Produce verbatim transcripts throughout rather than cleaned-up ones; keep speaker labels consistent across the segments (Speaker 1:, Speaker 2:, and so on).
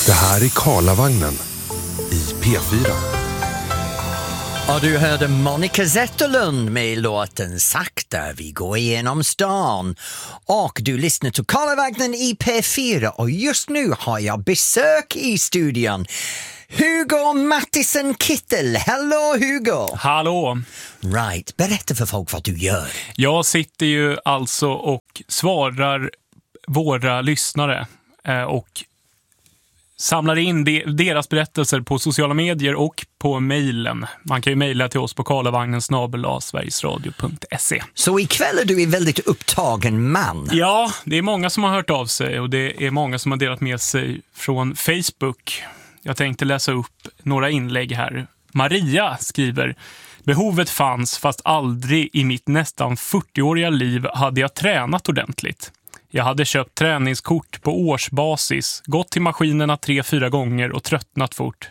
Speaker 1: Det här är Karlavagnen i P fyra.
Speaker 2: Och du hörde Monica Zetterlund med låten Sakta vi går igenom stan. Och du lyssnar till Karlavagnen i P fyra. Och just nu har jag besök i studion. Hugo Mattisson Kittel. Hallå Hugo!
Speaker 3: Hallå!
Speaker 2: Right, berätta för folk vad du gör.
Speaker 3: Jag sitter ju alltså och svarar våra lyssnare eh, och samlar in de, deras berättelser på sociala medier och på mejlen. Man kan ju mejla till oss på karlavagnen snabel-a sverigesradio punkt se.
Speaker 2: Så ikväll är du en väldigt upptagen man.
Speaker 3: Ja, det är många som har hört av sig och det är många som har delat med sig från Facebook. Jag tänkte läsa upp några inlägg här. Maria skriver: behovet fanns fast aldrig i mitt nästan fyrtioåriga liv hade jag tränat ordentligt. Jag hade köpt träningskort på årsbasis, gått till maskinerna tre, fyra gånger och tröttnat fort.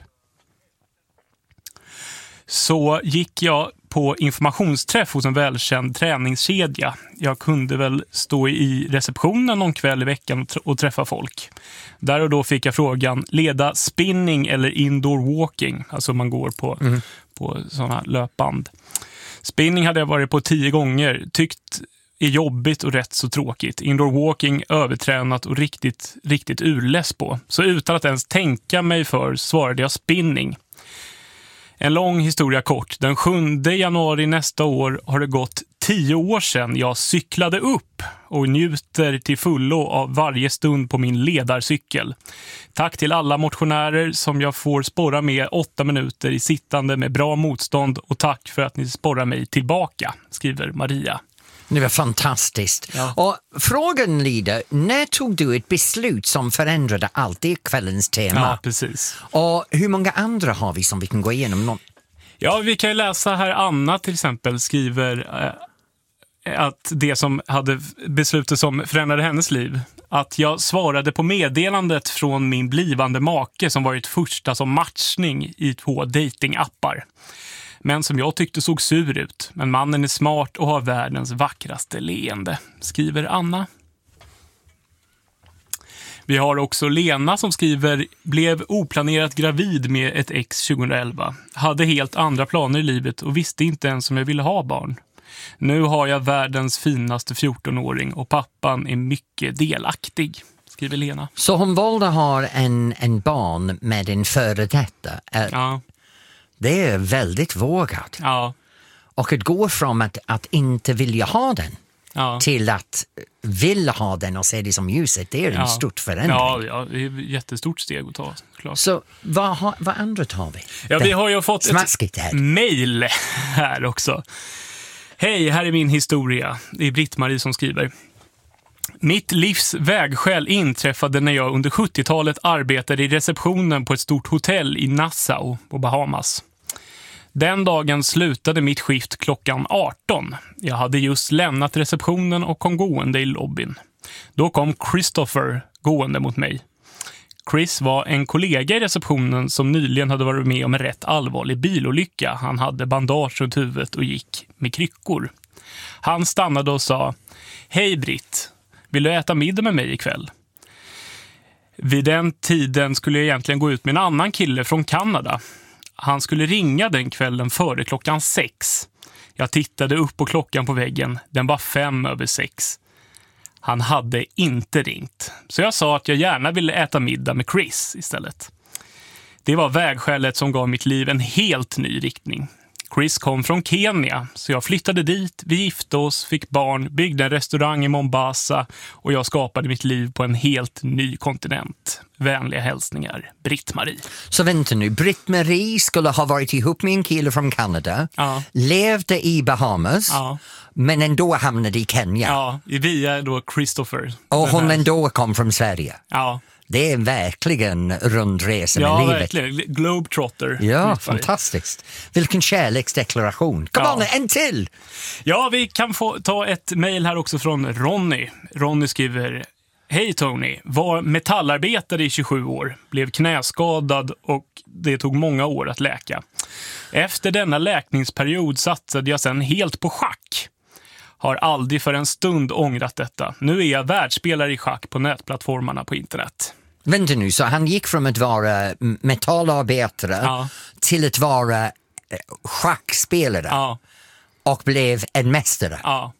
Speaker 3: Så gick jag på informationsträff hos en välkänd träningskedja. Jag kunde väl stå i receptionen någon kväll i veckan och träffa folk. Där och då fick jag frågan, leda spinning eller indoor walking? Alltså man går på, mm. på sådana löpband. Spinning hade jag varit på tio gånger, tyckt är jobbigt och rätt så tråkigt. Indoor walking, övertränat och riktigt, riktigt urless på. Så utan att ens tänka mig för svarade jag spinning. En lång historia kort. Den sjunde januari nästa år har det gått tio år sedan jag cyklade upp och njuter till fullo av varje stund på min ledarcykel. Tack till alla motionärer som jag får sporra med åtta minuter i sittande med bra motstånd och tack för att ni sporrar mig tillbaka, skriver Maria.
Speaker 2: Det var fantastiskt.
Speaker 3: Ja.
Speaker 2: Och frågan lyder, när tog du ett beslut som förändrade allt? Det är kvällens tema.
Speaker 3: Ja, precis.
Speaker 2: Och hur många andra har vi som vi kan gå igenom? Någon?
Speaker 3: Ja, vi kan ju läsa här. Anna till exempel skriver eh, att det som hade beslutet som förändrade hennes liv, att jag svarade på meddelandet från min blivande make som varit första som matchning i två datingappar. Men som jag tyckte såg sur ut. Men mannen är smart och har världens vackraste leende, skriver Anna. Vi har också Lena som skriver: blev oplanerat gravid med ett ex tjugoelva. Hade helt andra planer i livet och visste inte ens om jag ville ha barn. Nu har jag världens finaste fjortonåring och pappan är mycket delaktig, skriver Lena.
Speaker 2: Så hon valde ha en, en barn med en före detta. Äh,
Speaker 3: Ja.
Speaker 2: Det är väldigt vågat.
Speaker 3: Ja.
Speaker 2: Och att gå från att, att inte vilja ha den
Speaker 3: Ja.
Speaker 2: till att vilja ha den och se det som ljuset, det är en
Speaker 3: Ja.
Speaker 2: stort förändring.
Speaker 3: Ja, ja, det är ett jättestort steg att ta, klart.
Speaker 2: Så vad, har, vad andra tar vi?
Speaker 3: Ja,
Speaker 2: det,
Speaker 3: vi har ju fått
Speaker 2: smaskigt
Speaker 3: ett
Speaker 2: här.
Speaker 3: mejl här också. Hej, här är min historia. Det är Britt-Marie som skriver. Mitt livs vägskäl inträffade när jag under sjuttiotalet arbetade i receptionen på ett stort hotell i Nassau på Bahamas. Den dagen slutade mitt skift klockan arton. Jag hade just lämnat receptionen och kom gående i lobbyn. Då kom Christopher gående mot mig. Chris var en kollega i receptionen som nyligen hade varit med om en rätt allvarlig bilolycka. Han hade bandage runt huvudet och gick med kryckor. Han stannade och sa: hej Britt, vill du äta middag med mig ikväll? Vid den tiden skulle jag egentligen gå ut med en annan kille från Kanada. Han skulle ringa den kvällen före klockan sex. Jag tittade upp på klockan på väggen. Den var fem över sex. Han hade inte ringt. Så jag sa att jag gärna ville äta middag med Chris istället. Det var vägskälet som gav mitt liv en helt ny riktning. Chris kom från Kenya, så jag flyttade dit, vi gifte oss, fick barn, byggde en restaurang i Mombasa och jag skapade mitt liv på en helt ny kontinent. Vänliga hälsningar, Britt-Marie.
Speaker 2: Så vänta nu, Britt-Marie skulle ha varit ihop med en kille från Kanada,
Speaker 3: Ja.
Speaker 2: levde i Bahamas,
Speaker 3: Ja.
Speaker 2: men ändå hamnade i Kenya.
Speaker 3: Ja, via då Christopher.
Speaker 2: Och
Speaker 3: Den
Speaker 2: hon
Speaker 3: här-
Speaker 2: ändå kom från Sverige.
Speaker 3: Ja,
Speaker 2: Det är verkligen rundresa med
Speaker 3: ja
Speaker 2: livet.
Speaker 3: verkligen. Globetrotter.
Speaker 2: Ja,
Speaker 3: Britt-Marie.
Speaker 2: fantastiskt. Vilken kärleksdeklaration. Kom
Speaker 3: Ja.
Speaker 2: on, en till!
Speaker 3: Ja, vi kan få ta ett mejl här också från Ronny. Ronny skriver: hej Tony, var metallarbetare i tjugosju år, blev knäskadad och det tog många år att läka. Efter denna läkningsperiod satsade jag sedan helt på schack. Har aldrig för en stund ångrat detta. Nu är jag världsspelare i schack på nätplattformarna på internet.
Speaker 2: Vänta nu, så han gick från att vara metallarbetare
Speaker 3: Ja.
Speaker 2: till att vara eh, schackspelare
Speaker 3: Ja,
Speaker 2: och blev en mästare.
Speaker 3: ja.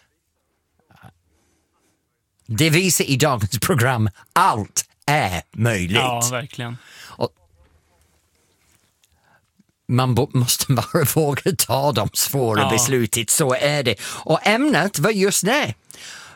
Speaker 2: Det visar i dagens program allt är möjligt.
Speaker 3: Ja, verkligen.
Speaker 2: Man bo- måste bara våga ta de svåra
Speaker 3: Ja.
Speaker 2: besluten, så är det. Och ämnet var just det.